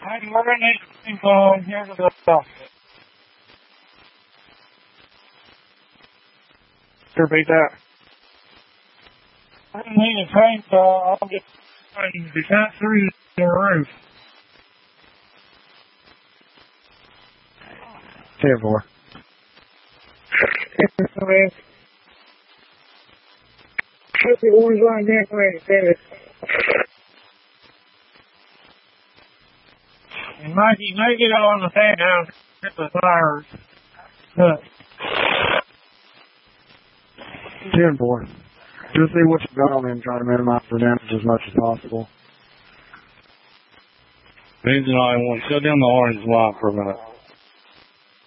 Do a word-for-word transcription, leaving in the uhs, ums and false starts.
I'm running it. Uh, here's the stuff. Repeat that. I need a chainsaw. I'll get the cat through the roof. ten four. Put the orange line that way, David. And Mikey, make it on the fan now. Hit the tires. Look. ten four. Just see what you got on him, trying to minimize the damage as much as possible. Engine line one. Shut down the orange line for a minute.